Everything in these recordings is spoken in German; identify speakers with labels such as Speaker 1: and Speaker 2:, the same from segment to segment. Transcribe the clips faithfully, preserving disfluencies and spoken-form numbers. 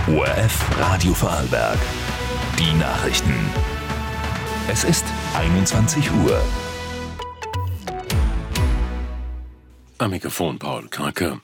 Speaker 1: O R F Radio Vorarlberg. Die Nachrichten. Es ist einundzwanzig Uhr.
Speaker 2: Am Mikrofon Paul Kraker.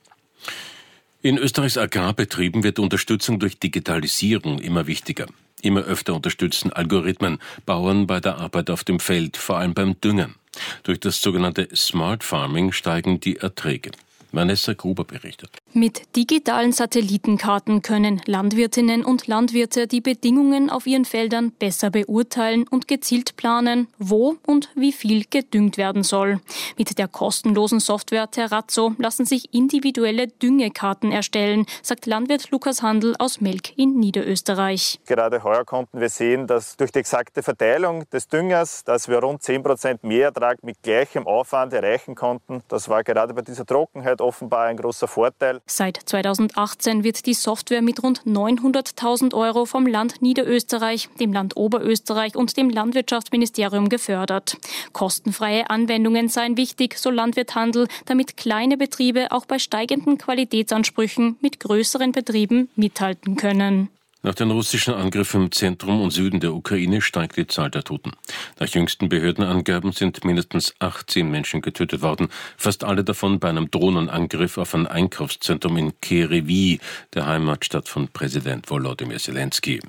Speaker 2: In Österreichs Agrarbetrieben wird Unterstützung durch Digitalisierung immer wichtiger. Immer öfter unterstützen Algorithmen Bauern bei der Arbeit auf dem Feld, vor allem beim Düngen. Durch das sogenannte Smart Farming steigen die Erträge. Vanessa Gruber berichtet.
Speaker 3: Mit digitalen Satellitenkarten können Landwirtinnen und Landwirte die Bedingungen auf ihren Feldern besser beurteilen und gezielt planen, wo und wie viel gedüngt werden soll. Mit der kostenlosen Software Terrazzo lassen sich individuelle Düngekarten erstellen, sagt Landwirt Lukas Handl aus Melk in Niederösterreich.
Speaker 4: Gerade heuer konnten wir sehen, dass durch die exakte Verteilung des Düngers, dass wir rund zehn Prozent Mehrertrag mit gleichem Aufwand erreichen konnten. Das war gerade bei dieser Trockenheit offenbar ein großer Vorteil.
Speaker 3: Seit zweitausendachtzehn wird die Software mit rund neunhunderttausend Euro vom Land Niederösterreich, dem Land Oberösterreich und dem Landwirtschaftsministerium gefördert. Kostenfreie Anwendungen seien wichtig, so Landwirt Handl, damit kleine Betriebe auch bei steigenden Qualitätsansprüchen mit größeren Betrieben mithalten können.
Speaker 2: Nach den russischen Angriffen im Zentrum und Süden der Ukraine steigt die Zahl der Toten. Nach jüngsten Behördenangaben sind mindestens achtzehn Menschen getötet worden, fast alle davon bei einem Drohnenangriff auf ein Einkaufszentrum in Kyiv, der Heimatstadt von Präsident Volodymyr Zelensky.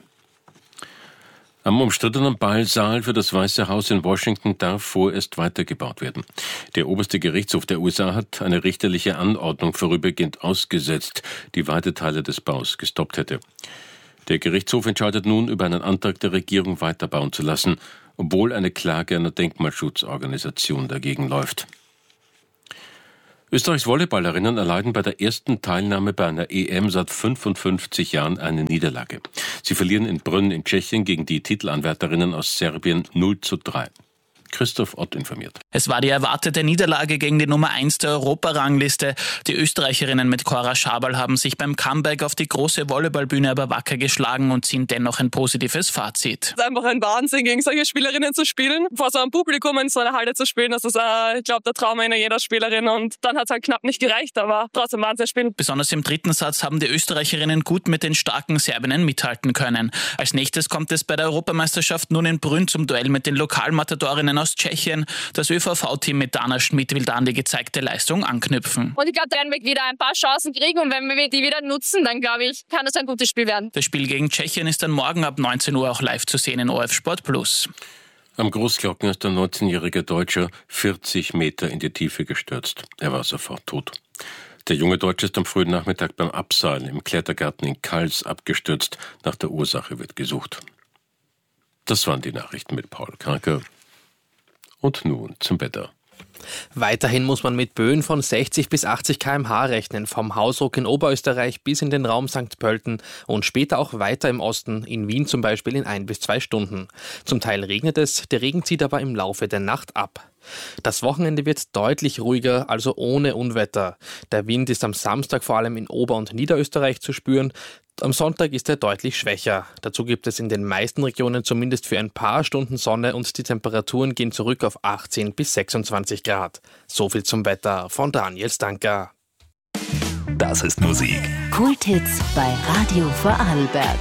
Speaker 2: Am umstrittenen Ballsaal für das Weiße Haus in Washington darf vorerst weitergebaut werden. Der oberste Gerichtshof der U S A hat eine richterliche Anordnung vorübergehend ausgesetzt, die weite Teile des Baus gestoppt hätte. Der Gerichtshof entscheidet nun über einen Antrag der Regierung weiterbauen zu lassen, obwohl eine Klage einer Denkmalschutzorganisation dagegen läuft. Österreichs Volleyballerinnen erleiden bei der ersten Teilnahme bei einer E M seit fünfundfünfzig Jahren eine Niederlage. Sie verlieren in Brünn in Tschechien gegen die Titelanwärterinnen aus Serbien null zu drei. Christoph Ott informiert.
Speaker 5: Es war die erwartete Niederlage gegen die Nummer eins der Europarangliste. Die Österreicherinnen mit Cora Schaberl haben sich beim Comeback auf die große Volleyballbühne aber wacker geschlagen und ziehen dennoch ein positives Fazit.
Speaker 6: Es ist einfach ein Wahnsinn, gegen solche Spielerinnen zu spielen, vor so einem Publikum in so einer Halle zu spielen. Das ist, äh, ich glaube, der Traum einer jeder Spielerin. Und dann hat es halt knapp nicht gereicht, aber trotzdem Wahnsinn spielen.
Speaker 5: Besonders im dritten Satz haben die Österreicherinnen gut mit den starken Serbinnen mithalten können. Als nächstes kommt es bei der Europameisterschaft nun in Brünn zum Duell mit den Lokalmatadorinnen aus Tschechien. Das Ö V V-Team mit Dana Schmidt will da an die gezeigte Leistung anknüpfen.
Speaker 7: Und ich glaube, da werden wir wieder ein paar Chancen kriegen und wenn wir die wieder nutzen, dann glaube ich, kann das ein gutes Spiel werden.
Speaker 5: Das Spiel gegen Tschechien ist dann morgen ab neunzehn Uhr auch live zu sehen in O R F Sport Plus.
Speaker 2: Am Großglocken ist ein neunzehnjähriger Deutscher vierzig Meter in die Tiefe gestürzt. Er war sofort tot. Der junge Deutsche ist am frühen Nachmittag beim Abseilen im Klettergarten in Kals abgestürzt. Nach der Ursache wird gesucht. Das waren die Nachrichten mit Paul Kraker. Und nun zum Wetter.
Speaker 8: Weiterhin muss man mit Böen von sechzig bis achtzig Kilometer pro Stunde rechnen, vom Hausruck in Oberösterreich bis in den Raum Sankt Pölten und später auch weiter im Osten, in Wien zum Beispiel in ein bis zwei Stunden. Zum Teil regnet es, der Regen zieht aber im Laufe der Nacht ab. Das Wochenende wird deutlich ruhiger, also ohne Unwetter. Der Wind ist am Samstag vor allem in Ober- und Niederösterreich zu spüren. Am Sonntag ist er deutlich schwächer. Dazu gibt es in den meisten Regionen zumindest für ein paar Stunden Sonne und die Temperaturen gehen zurück auf achtzehn bis sechsundzwanzig Grad. So viel zum Wetter von Daniel Stanker.
Speaker 1: Das ist Musik.
Speaker 9: Kulthits bei Radio Vorarlberg.